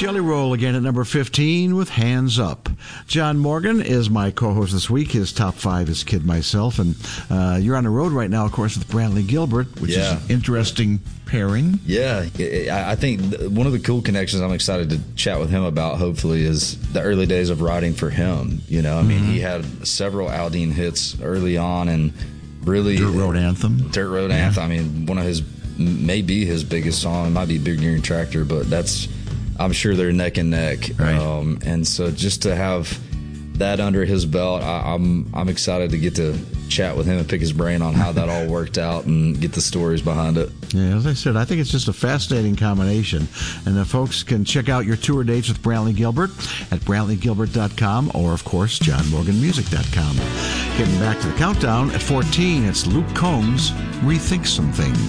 Jelly Roll again at number 15 with Hands Up. John Morgan is my co-host this week. His top 5 is Kid Myself. And you're on the road right now, of course, with Brantley Gilbert, which is an interesting pairing. Yeah, I think one of the cool connections I'm excited to chat with him about, hopefully, is the early days of writing for him. You know, I mean, he had several Aldean hits early on, and really... Dirt Road Anthem. I mean, one of his, maybe his biggest song. It might be Big Green Tractor, but that's... I'm sure they're neck and neck, right. And so just to have that under his belt, I'm excited to get to chat with him and pick his brain on how that all worked out and get the stories behind it. Yeah, as I said, I think it's just a fascinating combination, and the folks can check out your tour dates with Brantley Gilbert at BrantleyGilbert.com or, of course, JohnMorganMusic.com. Getting back to the countdown, at 14, it's Luke Combs, Rethink Some Things.